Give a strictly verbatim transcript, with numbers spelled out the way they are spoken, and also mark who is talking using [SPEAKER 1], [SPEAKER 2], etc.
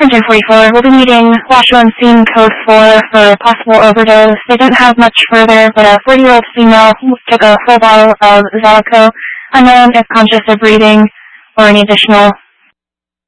[SPEAKER 1] Engine forty-four, we'll be needing Washoe scene code four for possible overdose. They didn't have much further, but a forty-year-old female took a full bottle of Zalico, unknown if conscious or breathing, or any additional